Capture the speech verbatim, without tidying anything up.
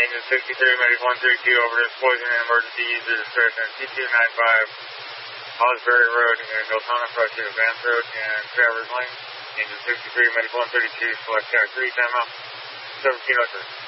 Engine sixty-three, Medic one thirty-two, over to explosion and emergency user discretion, T two ninety-five, Osbury Road, and Goltana approaching Advance Road and Travers Lane. Engine sixty-three, Medic one thirty-two, select track three, timeout, seventeen oh three.